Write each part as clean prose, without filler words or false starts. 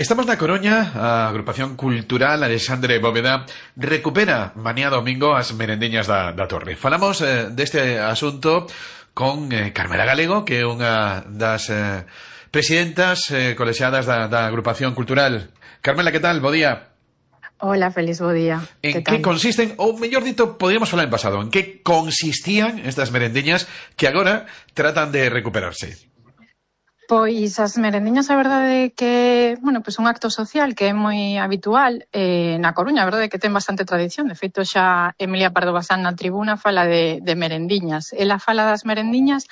Estamos na Coruña, a agrupación cultural Alexandre Bóveda recupera mañá domingo as merendiñas da Torre. Falamos deste asunto con Carmela Galego, que é unha das presidentas colexiadas da agrupación cultural. Carmela, que tal? Bo día. Hola, feliz bo día. En que consisten, ou mellor dito, podríamos falar en pasado, en que consistían estas merendiñas que agora tratan de recuperarse? Pois as merendiñas, a verdade é que, pois un acto social que é moi habitual na Coruña, a verdade é que ten bastante tradición. De feito, xa Emilia Pardo Bazán na tribuna fala de merendiñas. Ela fala das merendiñas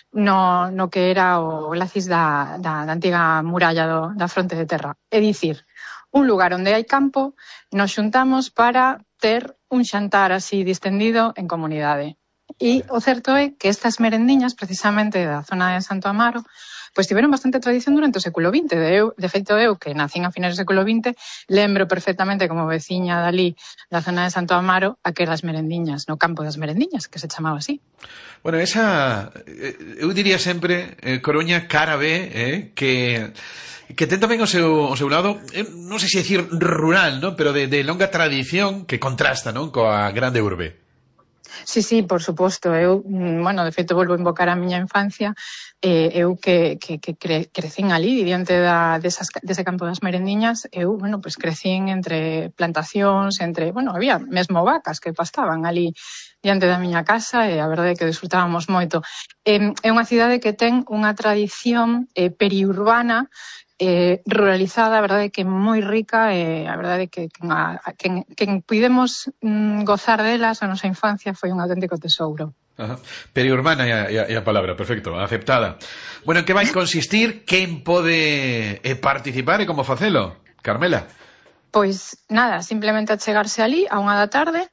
no que era o glacis da antiga muralla da fronte de terra. É dicir, un lugar onde hai campo, nos xuntamos para ter un xantar así distendido en comunidade. E o certo é que estas merendiñas, precisamente da zona de Santo Amaro, pois tiveron bastante tradición durante o século XX. De feito, eu, que nacín a finais do século XX, lembro perfectamente como veciña dali da zona de Santo Amaro aquelas merendiñas, no campo das merendiñas, que se chamaba así. Bueno, esa, eu diría sempre, Coruña cara B, que ten tamén o seu lado, non sei se decir rural, ¿no? Pero de longa tradición que contrasta, ¿no? Coa grande urbe. Sí, por suposto. Eu, de feito, volvo a invocar a miña infancia. Eu que crecín ali, diante dese campo das merendiñas, eu, pois crecín entre plantacións, había mesmo vacas que pastaban ali diante da miña casa e a verdade é que disfrutábamos moito. É unha cidade que ten unha tradición periurbana ruralizada, a verdade é que moi rica, a verdade é que quen pudemos gozar delas a nosa infancia foi un auténtico tesouro. Ajá. Periurbana e a palabra, perfecto, aceptada. Bueno, en que vai consistir, quen pode participar e como facelo? Carmela? Pois nada, simplemente achegarse ali a 1 da tarde.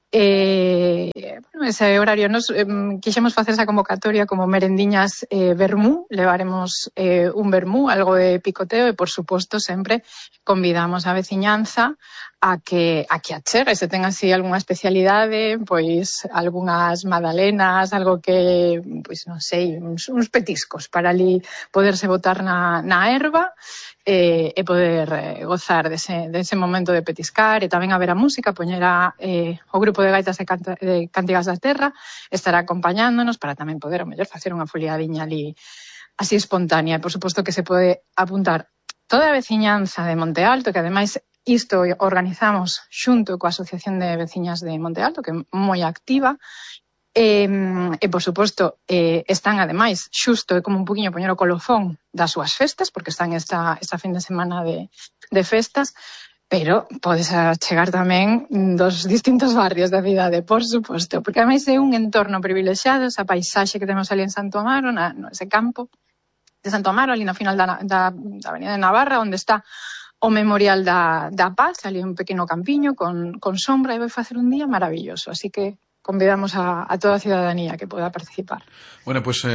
Ese horario nos quixemos facer esa convocatoria como merendiñas vermú, levaremos un vermú, algo de picoteo e por suposto sempre convidamos a veciñanza a que achegue, se ten así algunha especialidade, pois algunhas magdalenas, algo que, pois non sei, uns petiscos para ali poderse botar na erva e poder gozar dese momento de petiscar e tamén haber a música, poñera o grupo de gaitas de Cántigas da Terra estará acompañándonos para tamén poder, ao mellor, facer unha foliadiña ali así espontánea. E, por suposto, que se pode apuntar toda a veciñanza de Monte Alto, que ademais isto organizamos xunto coa Asociación de Veciñas de Monte Alto, que é moi activa. E, por suposto, están, ademais, xusto como un poquinho poñer o colofón das súas festas, porque están esta fin de semana de festas, pero podes chegar tamén dos distintos barrios da cidade, por suposto, porque ademais é un entorno privilexiado, esa paisaxe que temos ali en Santo Amaro, ese campo de Santo Amaro, ali no final da Avenida de Navarra, onde está o Memorial da Paz, ali un pequeno campiño con sombra, e vai facer un día maravilloso, así que convidamos a toda a cidadanía que poda participar. Bueno, pues